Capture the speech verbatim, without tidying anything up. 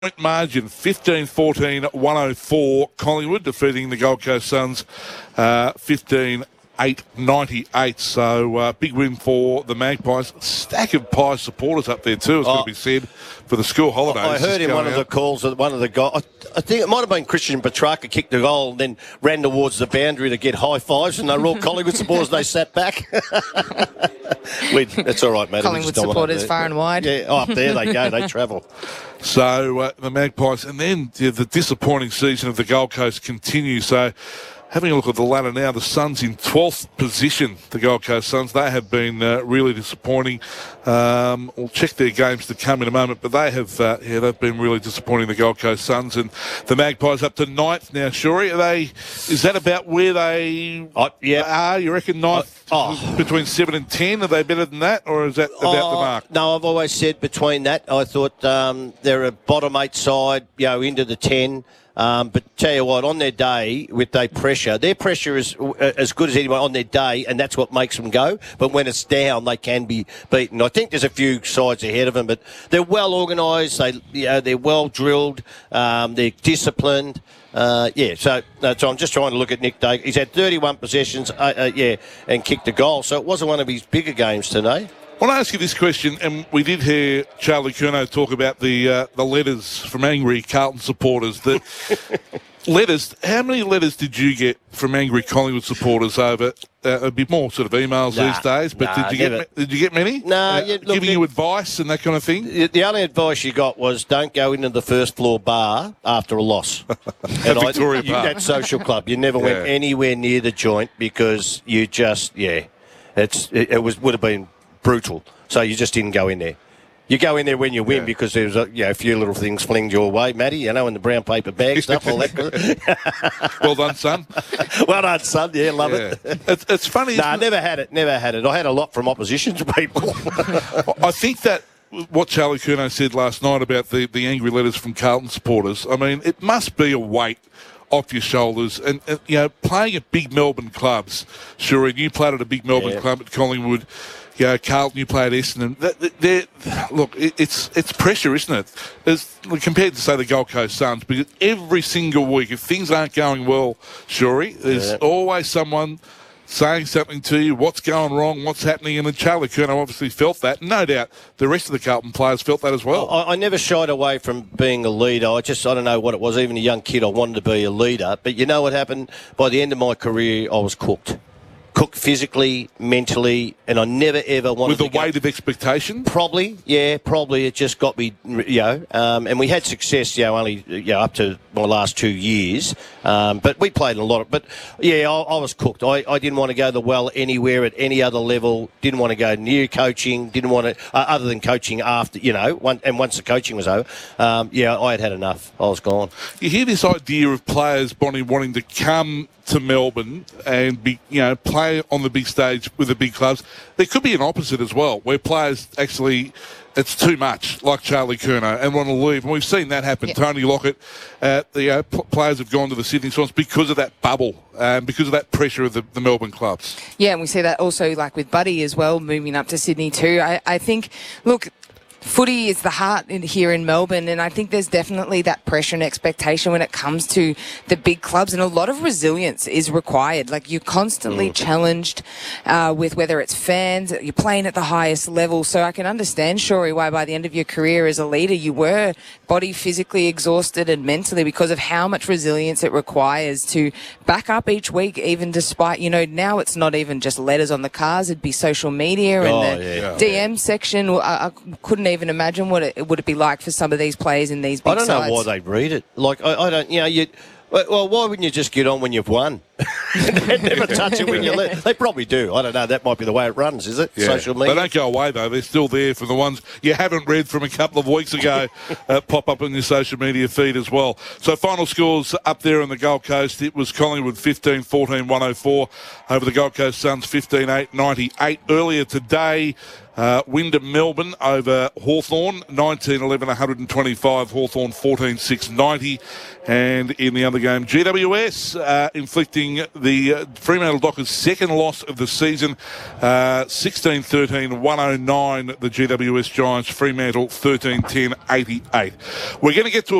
Point margin, fifteen fourteen, one oh four. Collingwood defeating the Gold Coast Suns uh, fifteen eight ninety-eight. So uh, big win for the Magpies. Stack of Pies supporters up there too, it's oh, going to be said, for the school holidays. I heard in one out. of the calls that one of the guys, I, I think it might have been Christian Petrarca, kicked the goal and then ran towards the boundary to get high fives, and they were all Collingwood supporters. They sat back. we, that's all right, mate. Collingwood supporters far and wide. Yeah, oh, up there they go. They travel. So uh, the Magpies, and then yeah, the disappointing season of the Gold Coast continues. So having a look at the ladder now, the Suns in twelfth position, the Gold Coast Suns. They have been uh, really disappointing. Um, we'll check their games to come in a moment, but they have, uh, yeah, they've been really disappointing, the Gold Coast Suns. And the Magpies up to ninth now, Shuri. Are they, is that about where they uh, yeah. are? You reckon ninth uh, oh. between seven and ten? Are they better than that, or is that about oh, the mark? No, I've always said between that. I thought um, they're a bottom eight side, you know, into the ten. Um, but tell you what, on their day, with their pressure, their pressure is uh, as good as anyone on their day, and that's what makes them go. But when it's down, they can be beaten. I think there's a few sides ahead of them, but they're well organised. They, you know, they're well drilled. Um, they're disciplined. Uh, yeah, so, uh, so I'm just trying to look at Nick Day. He's had thirty-one possessions, uh, uh, yeah, and kicked a goal. So it wasn't one of his bigger games today. I want to ask you this question, and we did hear Charlie Curnow talk about the uh, the letters from angry Carlton supporters. That letters, how many letters did you get from angry Collingwood supporters over? Uh, a bit more sort of emails nah, these days, but nah, did you never. get did you get many? No, nah, uh, yeah, look, giving it, you advice and that kind of thing. The only advice you got was don't go into the first floor bar after a loss. At Victoria I, you, Park. That social club, you never yeah. went anywhere near the joint because you just yeah, it's it, it was would have been brutal. So you just didn't go in there. You go in there when you win yeah. because there's a, you know, a few little things flinged your way, Matty, you know, in the brown paper bag stuff, all that. Well done, son. Well done, son. Yeah, love yeah. it. It's, it's funny. No, nah, never had it. Never had it. I had a lot from opposition people. I think that what Charlie Curnow said last night about the, the angry letters from Carlton supporters, I mean, it must be a weight off your shoulders. And, and you know, playing at big Melbourne clubs, sure, and you played at a big Melbourne yeah. club at Collingwood. You know, Carlton, you play at Essendon. They're, they're, look, it's it's pressure, isn't it? As, compared to, say, the Gold Coast Suns, because every single week, if things aren't going well, Shuri, there's yeah. always someone saying something to you, what's going wrong, what's happening, and then Charlie Curnow obviously felt that. No doubt the rest of the Carlton players felt that as well. I, I never shied away from being a leader. I just, I don't know what it was. Even a young kid, I wanted to be a leader. But you know what happened? By the end of my career, I was cooked. Cooked physically, mentally, and I never ever wanted to With the weight of expectation? Probably, yeah, probably. It just got me, you know, um, and we had success, you know, only you know, up to my last two years. Um, but we played a lot of, but yeah, I, I was cooked. I, I didn't want to go the well anywhere at any other level. Didn't want to go near coaching. Didn't want to, uh, other than coaching after, you know, one, and once the coaching was over, um, yeah, I had had enough. I was gone. You hear this idea of players, Bonnie, wanting to come to Melbourne and be, you know, play on the big stage with the big clubs. There could be an opposite as well, where players actually, it's too much, like Charlie Curnow, and want to leave. And we've seen that happen. Yep. Tony Lockett, uh, the uh, p- players have gone to the Sydney Swans because of that bubble, um, because of that pressure of the, the Melbourne clubs. Yeah, and we see that also like with Buddy as well, moving up to Sydney too. I, I think, look, footy is the heart in, here in Melbourne, and I think there's definitely that pressure and expectation when it comes to the big clubs, and a lot of resilience is required. Like, you're constantly mm. challenged uh, with whether it's fans, you're playing at the highest level. So I can understand, Shuri, why by the end of your career as a leader you were body physically exhausted and mentally, because of how much resilience it requires to back up each week, even despite, you know, now it's not even just letters on the cars, it'd be social media oh, and the yeah. D M section. I, I couldn't even imagine what it would it be like for some of these players in these big I don't sides. know why they read it. Like, I, I don't, you know, you. Well, why wouldn't you just get on when you've won? They never touch it when you let. They probably do. I don't know. That might be the way it runs, is it? Yeah. Social media. They don't go away, though. They're still there for the ones you haven't read from a couple of weeks ago. uh, pop up on your social media feed as well. So final scores up there on the Gold Coast. It was Collingwood fifteen fourteen one oh four over the Gold Coast Suns fifteen eight ninety-eight. Earlier today, Uh, Wyndham Melbourne over Hawthorn, nineteen eleven one twenty-five, Hawthorn fourteen six ninety. And in the other game, G W S uh, inflicting avenging the uh, Fremantle Dockers' second loss of the season. Uh, sixteen thirteen, one oh nine, the G W S Giants. Fremantle thirteen ten, eighty-eight. We're going to get to a